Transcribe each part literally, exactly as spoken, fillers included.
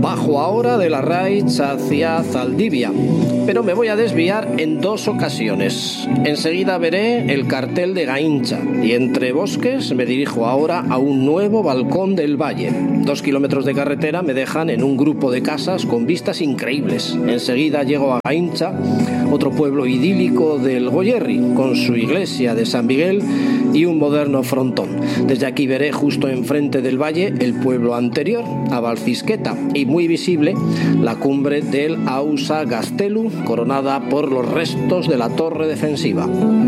Bajo ahora de Larraitz hacia Zaldivia, pero me voy a desviar en dos ocasiones. Enseguida veré el cartel de Gaintza y entre bosques me dirijo ahora a un nuevo balcón del valle. Dos kilómetros de carretera me dejan en un grupo de casas con vistas increíbles. Enseguida llego a Gaintza, otro pueblo idílico del Goierri, con su iglesia de San Miguel y un moderno frontón. Desde aquí veré justo enfrente del valle el pueblo anterior, a Valfisqueta, y muy visible la cumbre del Ausa Gastelu, coronada por los restos de la torre defensiva.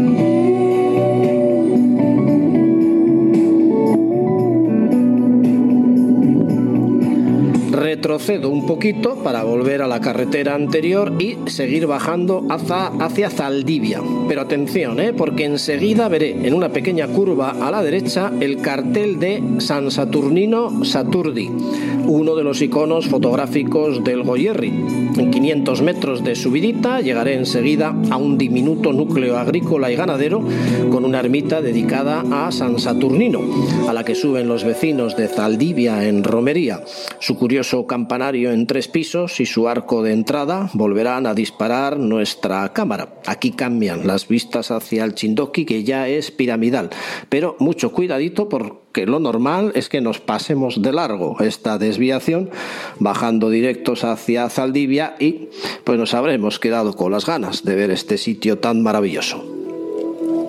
Retrocedo un poquito para volver a la carretera anterior y seguir bajando hacia, hacia Zaldivia. Pero atención, ¿eh? porque enseguida veré en una pequeña curva a la derecha el cartel de San Saturnino Saturdi, uno de los iconos fotográficos del Goierri. En quinientos metros de subidita llegaré enseguida a un diminuto núcleo agrícola y ganadero con una ermita dedicada a San Saturnino, a la que suben los vecinos de Zaldivia en romería. Su curioso campanario en tres pisos y su arco de entrada volverán a disparar nuestra cámara. Aquí cambian las vistas hacia el Chindoki, que ya es piramidal, pero mucho cuidadito porque lo normal es que nos pasemos de largo esta desviación bajando directos hacia Zaldivia y pues nos habremos quedado con las ganas de ver este sitio tan maravilloso.